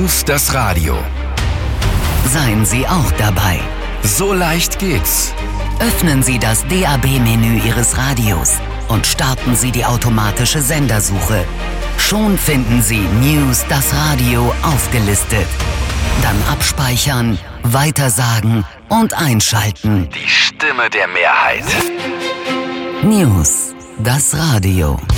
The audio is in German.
News das Radio. Seien Sie auch dabei. So leicht geht's. Öffnen Sie das DAB-Menü Ihres Radios und starten Sie die automatische Sendersuche. Schon finden Sie News das Radio aufgelistet. Dann abspeichern, weitersagen und einschalten. Die Stimme der Mehrheit. News das Radio.